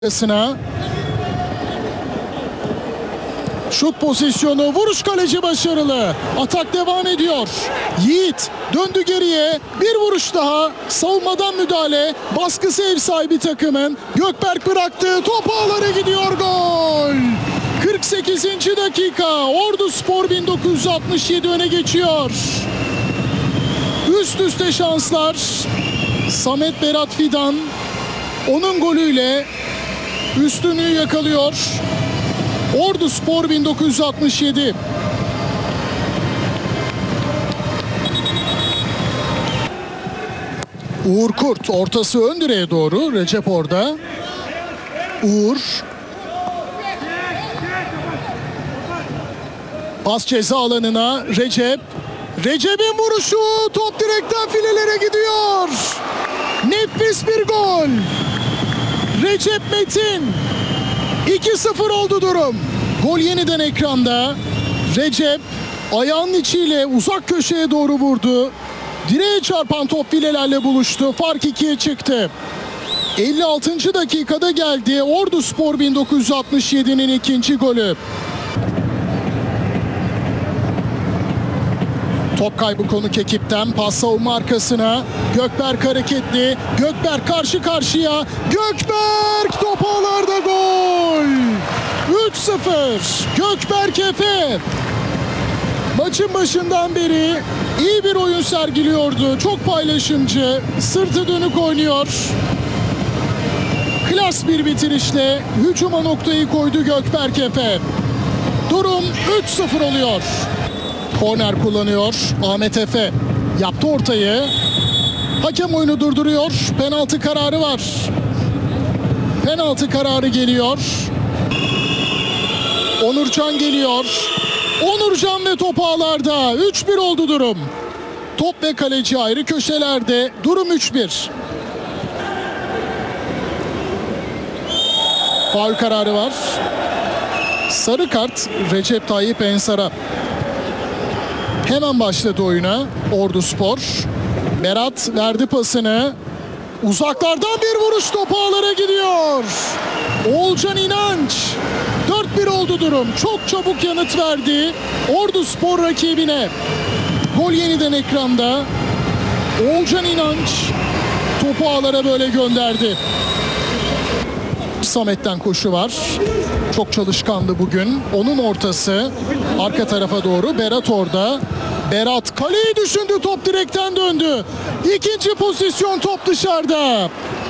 Sına. Şut pozisyonu, vuruş, kaleci başarılı. Atak devam ediyor. Yiğit döndü geriye. Bir vuruş daha. Savunmadan müdahale. Baskısı ev sahibi takımın. Gökberk bıraktı. Top ağlara gidiyor. Gol. 48. dakika. Orduspor 1967 öne geçiyor. Üst üste şanslar. Samet Berat Fidan onun golüyle üstünlüğü yakalıyor. Orduspor 1967. Uğur Kurt ortası ön direğe doğru. Recep orada. Uğur. Pas ceza alanına Recep. Recep'in vuruşu, top direkten filelere gidiyor. Nefis bir gol. Recep Metin. 2-0 oldu durum. Gol yeniden ekranda. Recep ayağının içiyle uzak köşeye doğru vurdu. Direğe çarpan top filelerle buluştu. Fark 2'ye çıktı. 56. dakikada geldi. Orduspor 1967'nin ikinci golü. Top kaybı konuk ekipten. Pas savunma arkasına. Gökberk hareketli. Gökberk karşı karşıya. Gökberk top ağlarda, gol. 3-0. Gökberk Efe. Maçın başından beri iyi bir oyun sergiliyordu. Çok paylaşımcı. Sırtı dönük oynuyor. Klas bir bitirişle hücuma noktayı koydu Gökberk Efe. Durum 3-0 oluyor. Korner kullanıyor Ahmet Efe. Yaptı ortayı. Hakem oyunu durduruyor. Penaltı kararı var. Penaltı kararı geliyor. Onurcan geliyor. Onurcan ve top ağlarda. 3-1 oldu durum. Top ve kaleci ayrı köşelerde. Durum 3-1. Faul kararı var. Sarı kart Recep Tayyip Ensar'a. Hemen başladı oyuna Orduspor. Berat verdi pasını. Uzaklardan bir vuruş, top ağlara gidiyor. Oğulcan İnanç. 4-1 oldu durum. Çok çabuk yanıt verdi Orduspor rakibine. Gol yeniden ekranda. Oğulcan İnanç topu ağlara böyle gönderdi. Samet'ten koşu var. Çok çalışkandı bugün. Onun ortası arka tarafa doğru. Berat orada. Berat kaleyi düşündü. Top direkten döndü. İkinci pozisyon, top dışarıda.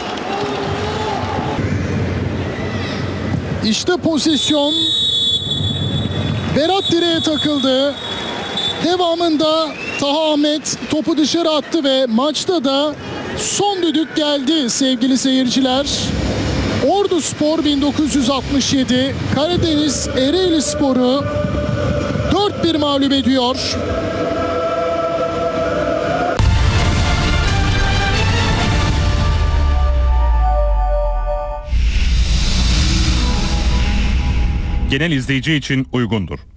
İşte pozisyon. Berat direğe takıldı. Devamında Taha Ahmet topu dışarı attı ve maçta da son düdük geldi sevgili seyirciler. Orduspor 1967 Karadeniz Ereğlispor'u 4-1 mağlup ediyor. Genel izleyici için uygundur.